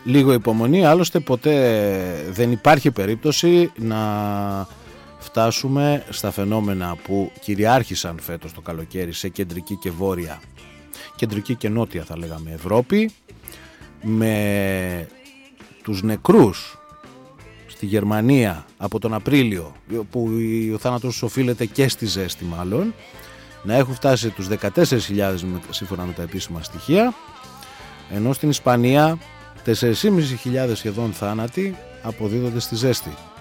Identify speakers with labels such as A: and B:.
A: λίγο υπομονή, άλλωστε ποτέ δεν υπάρχει περίπτωση να φτάσουμε στα φαινόμενα που κυριάρχησαν φέτος το καλοκαίρι σε κεντρική και βόρεια, κεντρική και νότια θα λέγαμε Ευρώπη, με τους νεκρούς στη Γερμανία από τον Απρίλιο, που ο θάνατος οφείλεται και στη ζέστη μάλλον, να έχουν φτάσει τους 14.000 σύμφωνα με τα επίσημα στοιχεία, ενώ στην Ισπανία 4.500 σχεδόν θάνατοι αποδίδονται στη ζέστη.